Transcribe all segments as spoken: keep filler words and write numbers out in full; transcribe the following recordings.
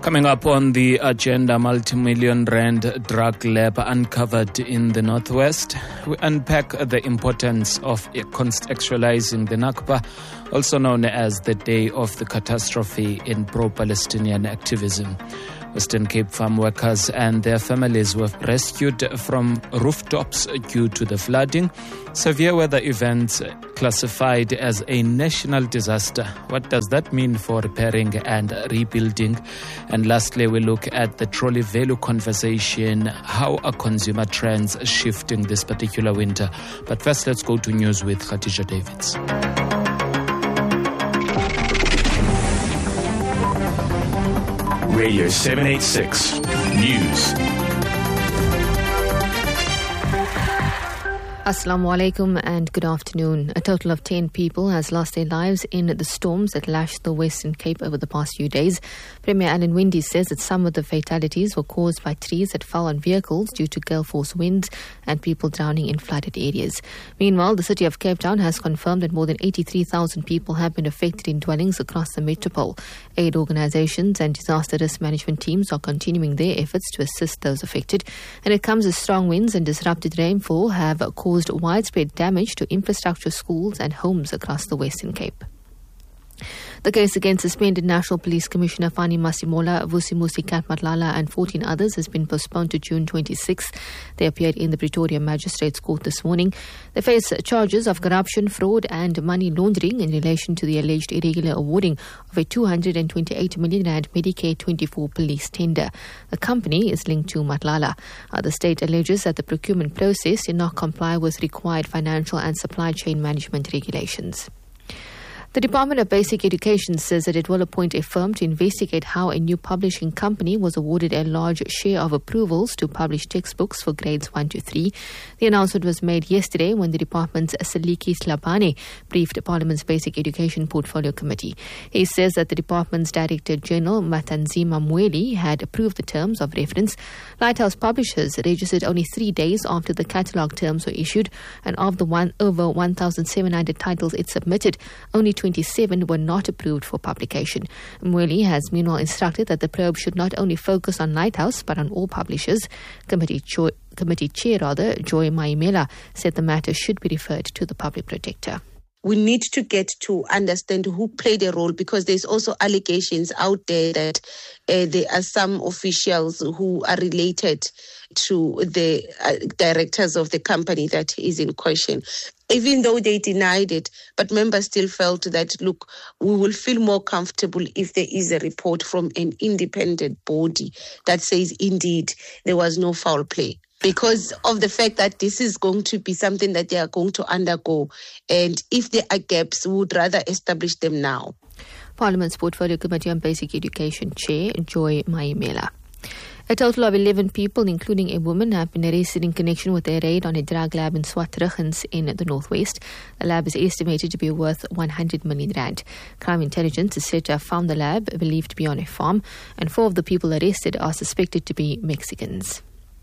Coming up on the agenda, multi-million rand drug lab uncovered in the Northwest. We unpack the importance of contextualizing the Nakba, also known as the Day of the Catastrophe in pro-Palestinian activism. Western Cape farm workers and their families were rescued from rooftops due to the flooding. Severe weather events classified as a national disaster. What does that mean for repairing and rebuilding? And lastly, we look at the trolley value conversation. How are consumer trends shifting this particular winter? But first, let's go to news with Khadija Davids. Radio seven eighty-six News. Assalamu alaikum and good afternoon. A total of ten people has lost their lives in the storms that lashed the Western Cape over the past few days. Premier Alan Winde says that some of the fatalities were caused by trees that fell on vehicles due to gale force winds and people drowning in flooded areas. Meanwhile, the city of Cape Town has confirmed that more than eighty-three thousand people have been affected in dwellings across the metropole. Aid organizations and disaster risk management teams are continuing their efforts to assist those affected. And it comes as strong winds and disrupted rainfall have caused widespread damage to infrastructure, schools and homes across the Western Cape. The case against suspended National Police Commissioner Fani Masimola, Vusimusi Katmatlala and fourteen others has been postponed to June twenty-sixth. They appeared in the Pretoria Magistrates Court this morning. They face charges of corruption, fraud and money laundering in relation to the alleged irregular awarding of a two hundred twenty-eight million rand Medicare twenty-four police tender. The company is linked to Matlala. Uh, the state alleges that the procurement process did not comply with required financial and supply chain management regulations. The Department of Basic Education says that it will appoint a firm to investigate how a new publishing company was awarded a large share of approvals to publish textbooks for grades one to three. The announcement was made yesterday when the department's Saliki Slabane briefed Parliament's Basic Education Portfolio Committee. He says that the department's Director General Matanzima Mweli had approved the terms of reference. Lighthouse Publishers registered only three days after the catalogue terms were issued, and of the one, over one thousand seven hundred titles it submitted, only twenty-seven were not approved for publication. Mweli has meanwhile instructed that the probe should not only focus on Lighthouse but on all publishers. Committee, cho- committee chair rather, Joy Maimela, said the matter should be referred to the public protector. We need to get to understand who played a role, because there's also allegations out there that uh, there are some officials who are related to the uh, directors of the company that is in question. Even though they denied it, but members still felt that, look, we will feel more comfortable if there is a report from an independent body that says, indeed, there was no foul play. Because of the fact that this is going to be something that they are going to undergo. And if there are gaps, we would rather establish them now. Parliament's Portfolio Committee on Basic Education Chair, Joy Maimela. A total of eleven people, including a woman, have been arrested in connection with a raid on a drug lab in Swartruggens in the Northwest. The lab is estimated to be worth one hundred million rand. Crime Intelligence is said to have found the lab, believed to be on a farm, and four of the people arrested are suspected to be Mexicans.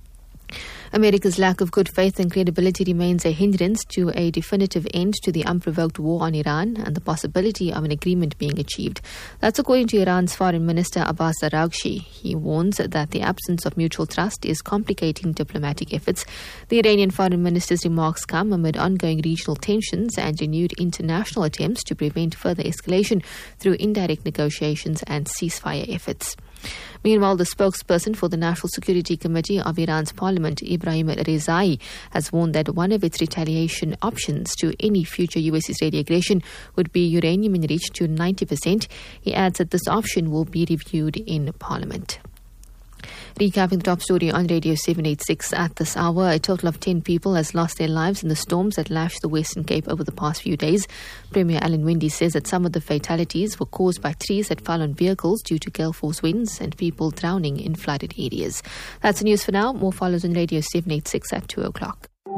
America's lack of good faith and credibility remains a hindrance to a definitive end to the unprovoked war on Iran and the possibility of an agreement being achieved. That's according to Iran's Foreign Minister Abbas Araghchi. He warns that the absence of mutual trust is complicating diplomatic efforts. The Iranian Foreign Minister's remarks come amid ongoing regional tensions and renewed international attempts to prevent further escalation through indirect negotiations and ceasefire efforts. Meanwhile, the spokesperson for the National Security Committee of Iran's parliament, Ibrahim Rezai, has warned that one of its retaliation options to any future U S Israeli aggression would be uranium enriched to ninety percent. He adds that this option will be reviewed in parliament. Recapping the top story on Radio seven eighty-six at this hour, a total of ten people has lost their lives in the storms that lashed the Western Cape over the past few days. Premier Alan Winde says that some of the fatalities were caused by trees that fell on vehicles due to gale force winds and people drowning in flooded areas. That's the news for now. More follows on Radio seven eighty-six at two o'clock.